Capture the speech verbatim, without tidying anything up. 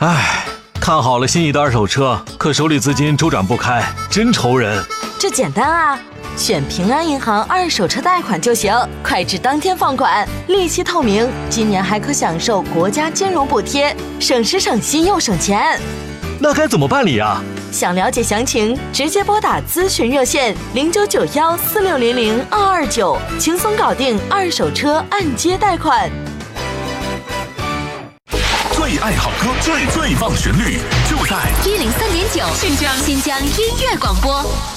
唉，看好了心仪的二手车，可手里资金周转不开，真愁人。 这简单啊，选平安银行二手车贷款就行，快至当天放款，利息透明，今年还可享受国家金融补贴，省时省心又省钱。 那该怎么办理啊？ 想了解详情，直接拨打咨询热线零九九幺四六零零二二九，轻松搞定二手车按揭贷款。 最爱好歌，最最放旋律，就在一零三点九，新疆新疆音乐广播。